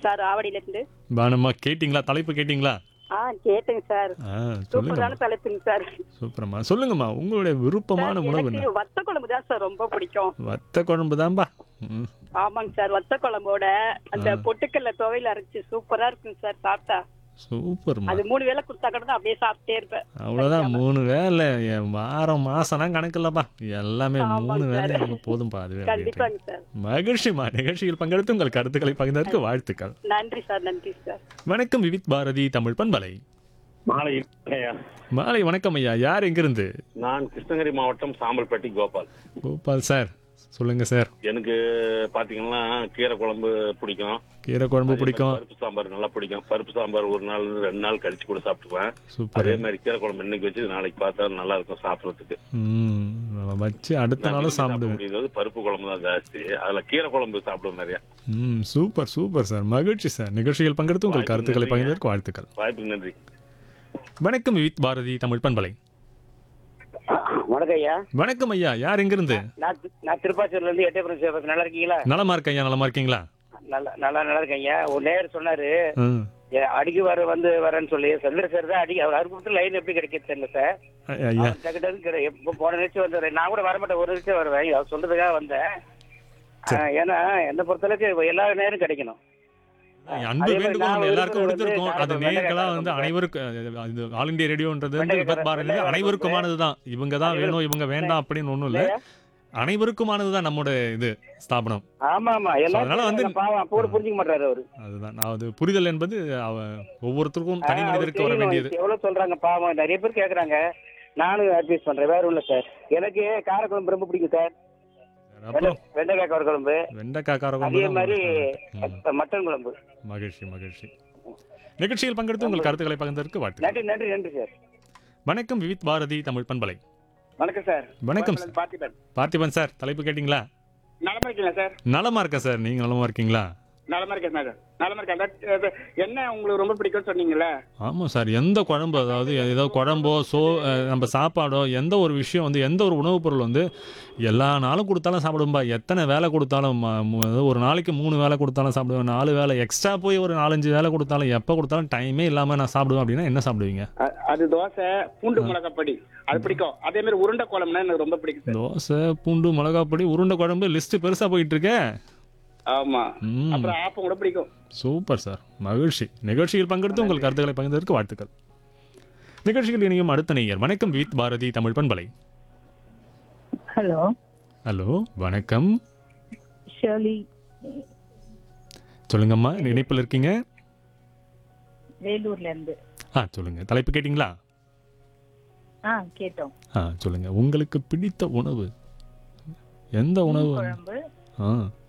Sir ஆவடியிலிருந்து. பானும்மா கேட்டிங்களா? தலைப்பு கேட்டிங்களா? கேட்டேங்க சார். சொல்லுங்கம்மா. சூப்பரான தலைப்புங்க சார். சூப்பரம்மா. சொல்லுங்கம்மா உங்களுடைய சார் விருப்பமான உணவு எனக்கு என்ன? வத்த குழம்பு தான் சார் ரொம்ப பிடிக்கும். வத்த குழம்பு தான்பா. ம். ஆமாங்க சார். வத்த குழம்போட அந்த பொட்டுக்கல்ல துவையில அரைச்சு சூப்பரா இருக்குங்க சார் சாப்பிட்டா. சூப்பர்மா. அது 3 வேளை குடுத்தா கூட நான் அப்படியே சாப்பிட்டே இருப்பேன். அவ்வளோதான். சலிக்காம. 3 வேளை வாரம் மாசம்லாம் கணக்கு இல்லப்பா. எல்லாமே 3 ஆமாங்க வேளை சார். எனக்கு போதும்பா. அதுவே அப்படின்ட்டு. கண்டிப்பாங்க சார். மகிழ்ச்சிமா. நிகழ்ச்சியில் பங்கெடுத்து உங்கள் கருத்துக்களை பகிர்ந்ததற்கு வாழ்த்துக்கள். நன்றி சார். நன்றி சார். வணக்கம் விவித் பாரதி தமிழ் பண்பலை. மாலை ஐயா. மாலை வணக்கம் ஐயா. யார் எங்கிருந்து? நான் கிருஷ்ணகிரி மாவட்டம் சாம்பல்பட்டி கோபால். கோபால் சார். சொல்லுங்க சார். எனக்கு பாத்தீங்கன்னா கீரை குழம்பு பிடிக்கும். கீரை குழம்பு அதே மாதிரி பிடிக்கும். பருப்பு சாம்பார் நல்லா பிடிக்கும். பருப்பு சாம்பார் ஒரு நாள் 2 நாள் கழிச்சு கூட சாப்பிட்டுக்குவேன். சூப்பர். அதே மாதிரி கீரை குழம்பு இன்னைக்கு வச்சு நாளைக்கு பார்த்தா நல்லா இருக்கும் சாப்பிடறதுக்கு. நம்ம வச்சு அடுத்த நாளும் சாப்பிடுவேன். முடியுது பருப்பு குழம்பு தான் ஜாஸ்தி. அதுல கீரை குழம்பு சாப்பிடுவோம் நிறைய. Super super sir. மகிழ்ச்சி சார். நிகழ்ச்சியில் பங்கெடுத்து உங்கள் கருத்துக்களை பகிர்ந்ததற்கு வாழ்த்துக்கள். வாய்ப்புக்கு நன்றி. வணக்கம் விவித் பாரதி தமிழ் பண்பலை. வணக்கம் ஐயா. வணக்கம் ஐயா. யார் எங்கிருந்து? நான் திருப்பாச்சூர்ல இருந்து எட்டயபுரம் பேசுறேன். நல்லா இருக்கீங்களா? நலமா இருக்க ஐயா. நலமா இருக்கீங்களா? நல்லா இருக்கேன் ஐயா. ஒரு நேயர் சொன்னாரு ம். அடிக்கு வரேன்னு சொல்லி சந்திரசேகர் தான் அடிக்க அவர் கொடுத்து லைன் எப்படி கிடைக்குது தெரியல சார். ஐயா எப்போ போன நிமிஷம் வந்து நான் கூட வரமாட்டேன், ஒரு நிமிஷம் வருவேன். அவர் சொல்றதுக்காக வந்தேன். ஏன்னா என்னை பொறுத்தளவுக்கு எல்லா நேரம் கிடைக்கணும். அன்பு வேண்டுகோள் நம்ம எல்லாருக்கும் கொடுத்திருக்கோம். அது நேயர்களா வந்து அனைவருக்கும் இது ஆல் இந்தியா ரேடியோன்றது வந்து விபத் பாரதி அனைவருக்குமானதுதான். இவங்க தான் வேணும் இவங்க வேண்டாம் அப்படின்னு ஒண்ணும் இல்ல. அனைவருக்குமானதுதான் நம்மோட இது ஸ்தாபனம். ஆமா அதனால வந்து எல்லாரும் கூட புரிஞ்சுக்க மாட்டாரு அவரு. அதுதான் நான் அது புரிதல் என்பது ஒவ்வொருத்தருக்கும் தனி மனிதருக்கு வர வேண்டியது. எவ்வளவு சொல்றாங்க பாவம், நிறைய பேர் கேக்குறாங்க. நானும் அட்வைஸ் பண்றேன், வேற இல்ல சார். எனக்கு காரக்குழம்பு ரொம்ப பிடிக்கும் சார். அப்புறம் வெண்டைக்காய் காரக்குழம்பு, வெண்டைக்காய் அதே காரக்குழம்பு. மாதிரி மட்டன் குழம்பு. மகிழ்ச்சி மகிழ்ச்சி. நிகழ்ச்சியில் பங்கெடுத்து உங்கள் கருத்துக்களை பகிர்ந்ததற்கு வாழ்த்துக்கள். நன்றி சார். வணக்கம் விவித் பாரதி தமிழ் பண்பலை. வணக்கம் சார். வணக்கம் சார். பார்த்திபன் சார். தலைப்பு கேட்டிங்களா? நலமா இருக்கீங்களா சார்? நலமா இருக்கேன் சார். நீங்க நலமா இருக்கீங்களா? நலமா இருக்கேன் சார். என்ன உங்களுக்கு ரொம்ப பிடிக்கும்னு சொன்னீங்கல்ல? ஆமாம் சார். எந்த குழம்பு, அதாவது ஏதோ குழம்போ நம்ம சாப்பாடோ, எந்த ஒரு விஷயம் வந்து எந்த ஒரு உணவுப் பொருள் வந்து எல்லா நாளும் கொடுத்தாலும் சாப்பிடும்பா. எத்தனை வேலை கொடுத்தாலும் ஒரு நாளைக்கு 3 வேலை கொடுத்தாலும் சாப்பிடுவேன். 4 வேலை எக்ஸ்ட்ரா போய் ஒரு 4-5 வேலை கொடுத்தாலும் எப்போ கொடுத்தாலும் டைமே இல்லாமல் நான் சாப்பிடுவேன். அப்படின்னா என்ன சாப்பிடுவீங்க? அது தோசை பூண்டு மிளகாப்பொடி, அது பிடிக்கும். அதே மாதிரி உருண்டை குழம்புனா எனக்கு ரொம்ப பிடிக்கும். தோசை பூண்டு மிளகாப்பொடி உருண்டை குழம்பு லிஸ்ட் பெருசாக போயிட்டு இருக்கே. ஆமா. அப்புறம் ஆப்பம் கூட பிடிக்கும். Super sir. மகிழ்ச்சி. நிகழ்ச்சியில் பங்கெடுத்து உங்கள் கருத்துக்களை பகிர்ந்ததற்கு வாழ்த்துக்கள். நிகழ்ச்சியில் இணையும் அடுத்த நேயர். வணக்கம் வித் பாரதி தமிழ் பண்பலை. ஹலோ. ஹலோ வணக்கம். ஷர்லி. சொல்லுங்கம்மா. இணைப்பில் இருக்கீங்க? வேலூர்ல இருந்து. சொல்லுங்க. தலைப்பு கேட்டிங்களா? கேட்டோம். சொல்லுங்க. உங்களுக்கு பிடித்த உணவு எந்த உணவு? குழம்பு,